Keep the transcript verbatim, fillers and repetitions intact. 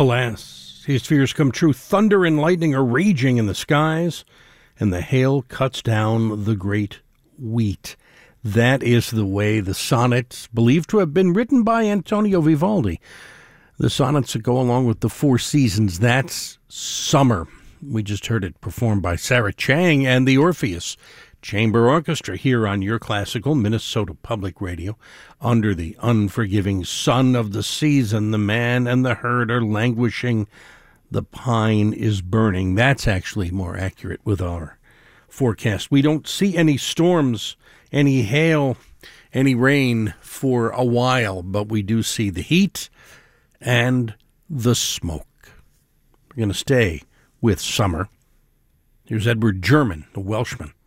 Alas, his fears come true. Thunder and lightning are raging in the skies, and the hail cuts down the great wheat. That is the way the sonnets, believed to have been written by Antonio Vivaldi, the sonnets that go along with the four seasons, that's summer. We just heard it performed by Sarah Chang and the Orpheus Chamber Orchestra here on Your Classical Minnesota Public Radio. Under the unforgiving sun of the season, the man and the herd are languishing. The pine is burning. That's actually more accurate with our forecast. We don't see any storms, any hail, any rain for a while, but we do see the heat and the smoke. We're going to stay with summer. Here's Edward German, the Welshman.